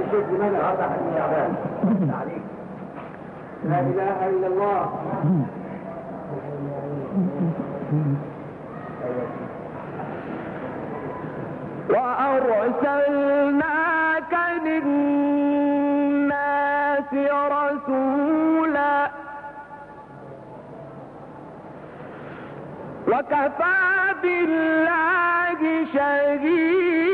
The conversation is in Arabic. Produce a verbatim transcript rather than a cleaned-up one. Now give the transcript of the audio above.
الشيخ لماذا هذا حديث تعبان؟ عليك لا اله الا الله. وأرسلناك للناس رسولا وكفى بالله شهيدا